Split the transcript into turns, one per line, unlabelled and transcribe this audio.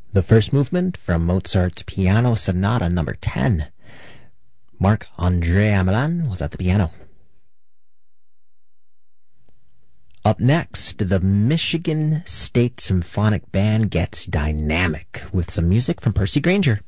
The first movement from Mozart's Piano Sonata No. 10. Marc-André Hamelin was at the piano. Up next, the Michigan State Symphonic Band gets dynamic with some music from Percy Grainger.